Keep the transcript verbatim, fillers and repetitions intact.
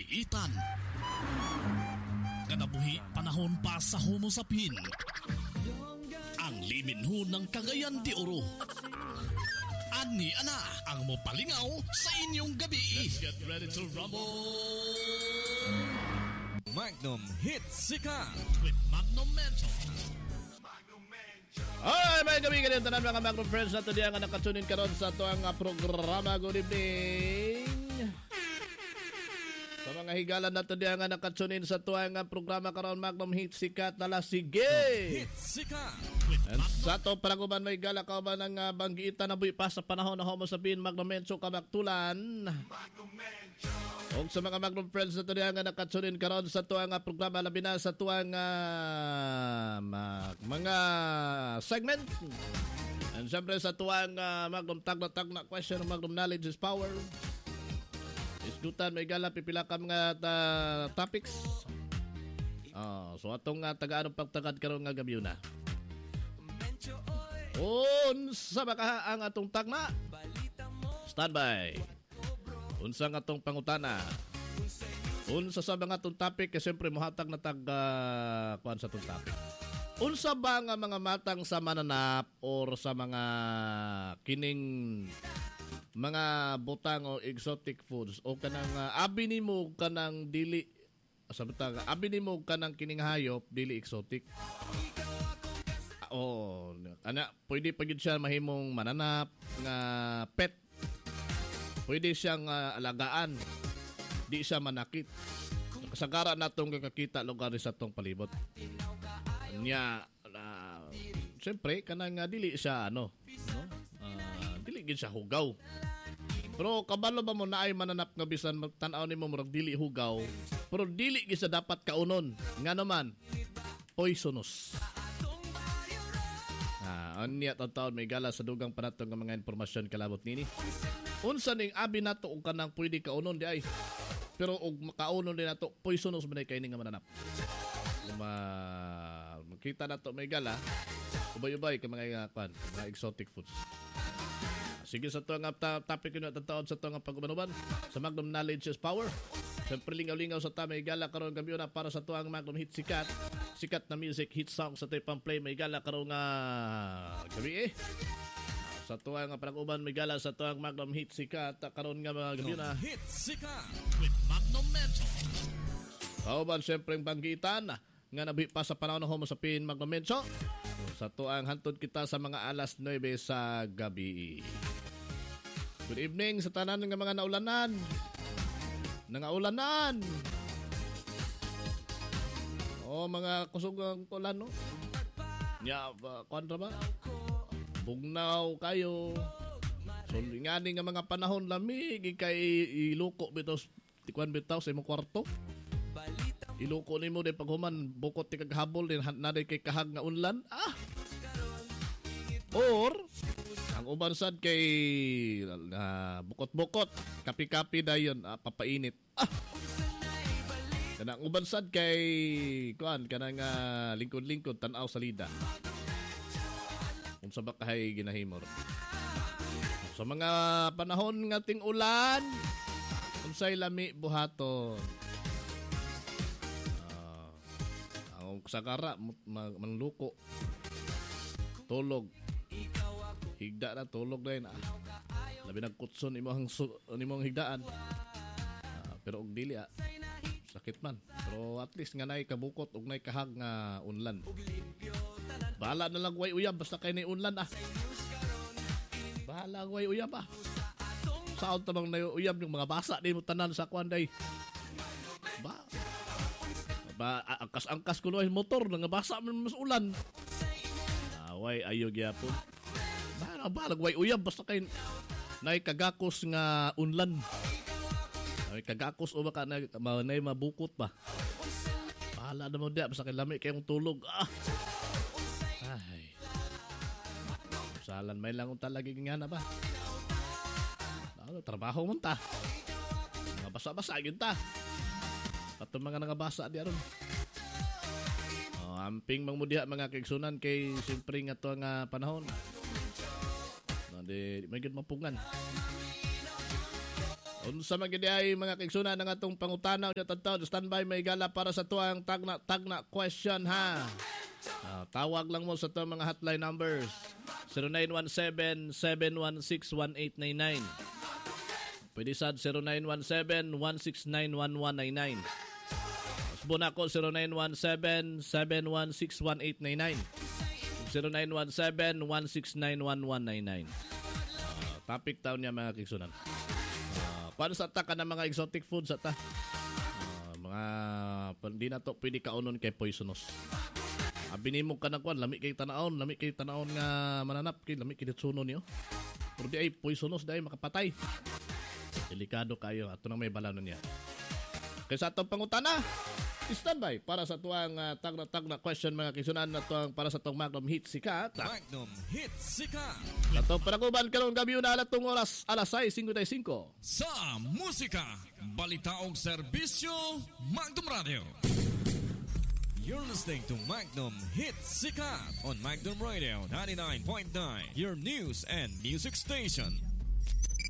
Bangiitan. Kanabuhi panahon pa sa Homo sapien. Ang liminho ng Cagayan de Oro. Ani ana ang mopalingaw sa inyong gabi. Let's get ready to rumble. Magnum Hits Sikat with Magnum Mental. Ay, may gabi ganyan tanan mga Magnum friends na tudiyan nga nakatunin karon sa ato ang programa. Good evening. Sa mga higalan na tudiyan nga nakatunin sa ato ang programa karon Magnum Hits Sikat na sige. Hits Sikat. And sa ato paraguban may gala ka ba ng uh, banggiitan na buhi pa sa panahon na Homo sapien Magnum Menso kamaktulan. Magnum Menso. O sa mga Magnum friends na tudiyan nga nakatunin karon sa ato ang programa labi na sa ato ang uh, mga segment. And siyempre sa tuwang uh, Magnum tagna-tagna question of Magnum Knowledge is Power. Isdutan may gala pipila ka mga uh, topics. Uh, so atong uh, tagaan pagtagad karon nga gabi na. Unsa ba ka ang atong tagna? Standby. Unsa nga atong pangutana? Unsa sa mga atong topic kasi siyempre mohatag na tag uh, kuan sa atong topic. Unsa ba nga mga matang sa mananap or sa mga kining mga butang o exotic foods o kanang uh, abi nimo kanang dili sabta abi nimo kanang kining hayop dili exotic. Oh, ana pwede pa gyud siya mahimong mananap nga pet. Pwede siyang uh, alagaan. Di siya manakit. Kasagaran natong kakakita lugar sa tong palibot. Nya uh, siyempre kanang uh, dili siya ano, no? Uh, dili gyud siya hugaw. Pero kabalo ba mo na ay mananap nga bisan tan-aw nimo murag dili hugaw, pero dili gyud siya dapat kaunon. Nga naman poisonous. Ah, anya taon may gala sa dugang panatong nga mga impormasyon kalabot nini. Unsa ning abi nato og kanang pwede kaunon di ay. Pero og makaunon din nato poisonous man kay ning nga mananap. Ma makita nato may gala ubay-ubay ka mga kwan, mga exotic foods. Sige sa to nga topic yun at taon sa to nga pag-umanuban sa Magnum Knowledge is Power. Siyempre lingaw-lingaw sa ta may gala karon gabi na para sa to ang Magnum Hit Sikat. Sikat na music hit song sa tayo pang play may gala karon nga gabi eh. Sa to nga pag-uban may gala sa to ang Magnum Hit Sikat karon nga mga gabi na Hit Sikat with Magnum Mental. Kauban siyempre ang banggitan nga nabi pa sa panahon ng Homo sapien Magnum Menso. Sa to ang hantod kita sa mga alas nuwebe sa gabi. Good evening sa tanan ng mga naulanan. Nangaulanan. Oh, mga kusugang ulan, no? Nya, uh, kontra ba? Bugnaw kayo. So, nga nga mga panahon lamig, ikay iluko bitos, tikuan bitaw sa imong kwarto. Iluko ni mo din paghuman, bukot ti kaghabol din, naday kay kahag nga unlan. Ah! Or, ang uban sad kay uh, bukot-bukot, kapi-kapi dayon, uh, papainit. Ah! Kanang uban sad kay kuan kanang uh, lingkod-lingkod tan-aw sa lida. Unsa ba kahay ginahimor? Sa mga panahon nga ting ulan, unsay lami buhaton. Uh, ang sagara manluko. Tulog. Higda na tulog din ah. Labi nagkutson imong imong higdaan. Uh, pero og dili ah. Sakit man. Pero at least nga nay kabukot ug nay kahag nga unlan. Bahala na lang way uyab basta kay nay unlan ah. Bahala way uyab ah. Saon tamang nay uyab yung mga basa di mo tanan sa kwan day. Ba. Ba angkas-angkas kuno ang motor nga basa man mas ulan. Away ayo gyapon. Bahala balag way uyab basta kay nay kagakos nga unlan. Ay kagakos o baka na nay mabukot pa. Bahala na mo diya basta kay lami kayong tulog. Ah. Ay. Salan may lang talaga nga na ba? Ano trabaho mo ta? Mga basa-basa gyud ta. Katong mga nangabasa di aron. Oh, amping mangmudiha mga kaigsunan kay siyempre nga to nga panahon. No, di may gyud mapungan. Unsa man gid ay mga kaigsunan ng atong pangutana unya tadtaw, standby may gala para sa tuang tagna tagna question ha. Uh, tawag lang mo sa tuang mga hotline numbers zero nine one seven, seven one six, one eight nine nine. Pwede sad zero nine one seven, one six nine, one one nine nine. Usbon ako zero nine one seven, seven one six, one eight nine nine. zero nine one seven, one six nine, one one nine nine. Uh, topic taon niya mga kaigsunan. Paano sa ta ka ng mga exotic foods sa ta? Uh, mga hindi na to pwede kaunon kay poisonous. Abinimog ka na kwan, lami kay tanaon, lami kay tanaon nga mananap, kay lami kay ditsuno niyo. Pero di ay poisonous dahil makapatay. Delikado kayo, ato nang may balanon niya. Kaya sa atong pangutana, standby para sa tuwang uh, tagna-tagna question mga kisunan na tuwang para sa tuwang Magnum Hit Sikat. Magnum Hit Sikat. Sa panakuban karong gabi na alatong oras alas sais fifty-five. Sa musika, balitaong serbisyo, Magnum Radio. You're listening to Magnum Hit Sikat on Magnum Radio ninety-nine point nine, your news and music station.